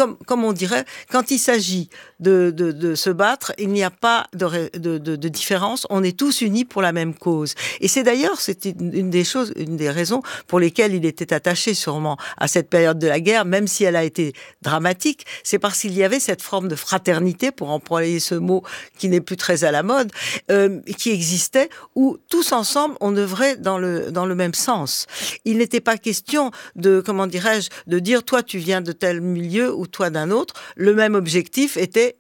comme on dirait, quand il s'agit de se battre, il n'y a pas de différence. On est tous unis pour la même cause. Et c'est d'ailleurs, c'était une des raisons pour lesquelles il était attaché sûrement à cette période de la guerre, même si elle a été dramatique. C'est parce qu'il y avait cette forme de fraternité, pour employer ce mot qui n'est plus très à la mode, qui existait, où tous ensemble on œuvrait dans le même sens. Il n'était pas question de, comment dirais-je, de dire toi tu viens de tel milieu ou toi d'un autre. Le même objectif était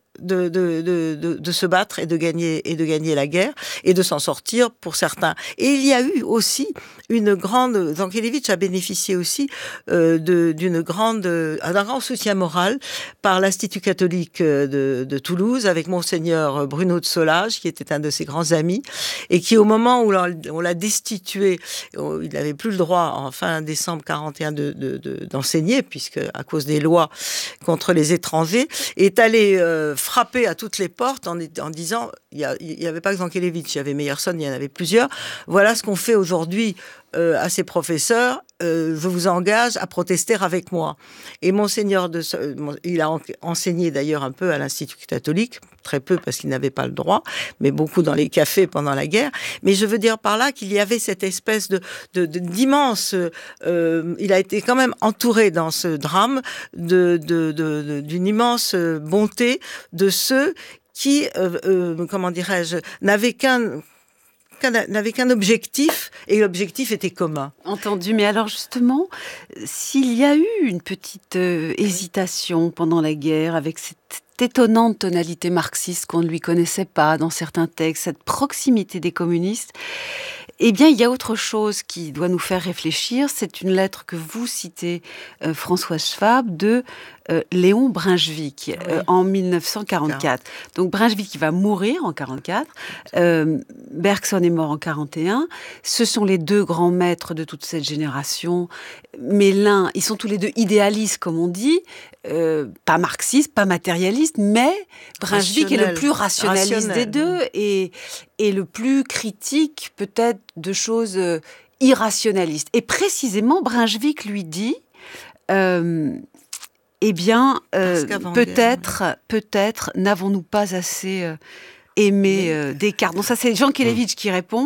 de se battre et de gagner la guerre et de s'en sortir pour certains. Et il y a eu aussi une grande... Zankelevitch a bénéficié aussi d'un grand soutien moral par l'Institut catholique de Toulouse, avec Monseigneur Bruno de Solage, qui était un de ses grands amis, et qui, au moment où on l'a destitué, il n'avait plus le droit, en fin décembre 41, d'enseigner, puisque à cause des lois contre les étrangers, est allé frapper à toutes les portes en disant, il n'y avait pas que Zankelevitch, il y avait Meyerson, il y en avait plusieurs. Voilà ce qu'on fait aujourd'hui à ces professeurs. Je vous engage à protester avec moi. Et Monseigneur il a enseigné d'ailleurs un peu à l'Institut catholique, très peu parce qu'il n'avait pas le droit, mais beaucoup dans les cafés pendant la guerre. Mais je veux dire par là qu'il y avait cette espèce d'immense... il a été quand même entouré dans ce drame d'une immense bonté de ceux qui, comment dirais-je, n'avaient qu'un objectif, et l'objectif était commun. Entendu, mais alors justement, s'il y a eu une petite hésitation pendant la guerre avec cette étonnante tonalité marxiste qu'on ne lui connaissait pas dans certains textes, cette proximité des communistes, eh bien, il y a autre chose qui doit nous faire réfléchir. C'est une lettre que vous citez, Françoise Schwab, de Léon Brunswick, en 1944. Donc, Brunswick, il va mourir en 44. Bergson est mort en 41. Ce sont les deux grands maîtres de toute cette génération. Mais ils sont tous les deux idéalistes, comme on dit. Pas marxiste, pas matérialiste, mais Brunswick est le plus rationaliste des deux et le plus critique peut-être de choses irrationalistes. Et précisément, Brunswick lui dit, peut-être n'avons-nous pas assez aimé Descartes. Donc ça, c'est Zankelevitch qui répond,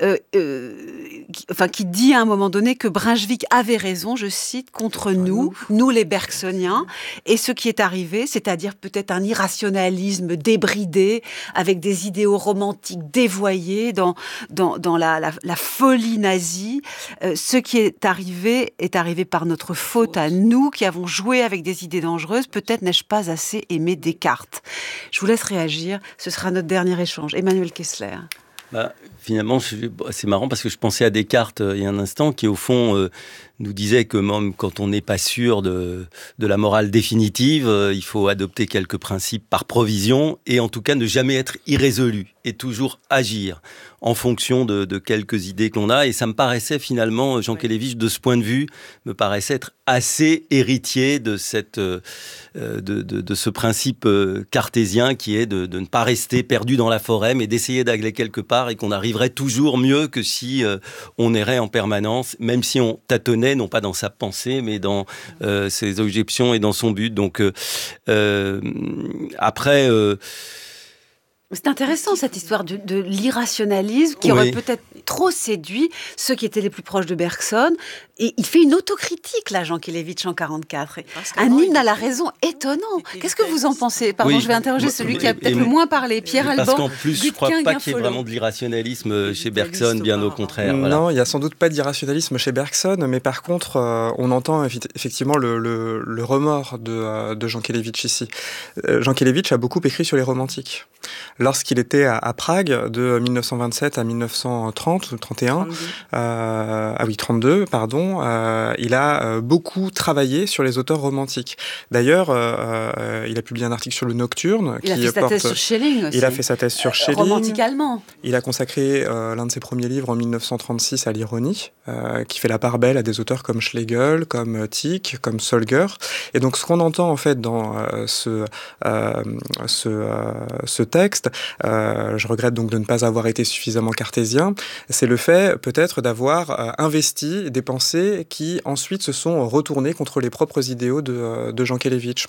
qui dit à un moment donné que Brunswick avait raison, je cite, contre nous les Bergsoniens, et ce qui est arrivé, c'est-à-dire peut-être un irrationalisme débridé, avec des idéaux romantiques dévoyés dans la folie nazie. Ce qui est arrivé par notre faute à nous, qui avons joué avec des idées dangereuses. Peut-être n'ai-je pas assez aimé Descartes. Je vous laisse réagir, ce sera notre dernier échange. Emmanuel Kessler. Finalement, c'est marrant parce que je pensais à Descartes il y a un instant, qui au fond nous disait que même quand on n'est pas sûr de la morale définitive, il faut adopter quelques principes par provision et en tout cas ne jamais être irrésolu et toujours agir en fonction de quelques idées qu'on a. Et ça me paraissait finalement, Zankelevitch, de ce point de vue, me paraissait être assez héritier de ce principe cartésien qui est de ne pas rester perdu dans la forêt, mais d'essayer d'aller quelque part et qu'on arriverait toujours mieux que si on errait en permanence, même si on tâtonnait, non pas dans sa pensée, mais dans ses objections et dans son but. Donc après... C'est intéressant cette histoire de l'irrationalisme qui aurait peut-être trop séduit ceux qui étaient les plus proches de Bergson. Et il fait une autocritique, là, Zankelevitch, en 44. Un hymne à la raison étonnant. Qu'est-ce que vous en pensez ? Pardon, je vais interroger celui qui a peut-être le moins parlé, Pierre Alban. Parce qu'en plus, je ne crois pas qu'il y ait vraiment de l'irrationalisme chez Bergson, bien au contraire. Voilà. Non, il n'y a sans doute pas d'irrationalisme chez Bergson, mais par contre, on entend effectivement le remords de Zankelevitch ici. Zankelevitch a beaucoup écrit sur les romantiques. Lorsqu'il était à Prague, de 1927 à 1930 ou 31, 32, pardon, il a beaucoup travaillé sur les auteurs romantiques. D'ailleurs, il a publié un article sur le Nocturne. Il a fait sa thèse sur Schelling aussi. Il a fait sa thèse sur Schelling. Romantique allemand. Il a consacré l'un de ses premiers livres en 1936 à l'ironie, qui fait la part belle à des auteurs comme Schlegel, comme Tieck, comme Solger. Et donc, ce qu'on entend en fait dans ce texte, je regrette donc de ne pas avoir été suffisamment cartésien, c'est le fait peut-être d'avoir investi des pensées qui ensuite se sont retournées contre les propres idéaux de Zankelevitch.